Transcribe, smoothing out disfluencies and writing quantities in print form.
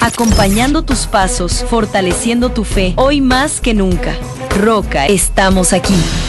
acompañando tus pasos, fortaleciendo tu fe, hoy más que nunca. Roca, estamos aquí.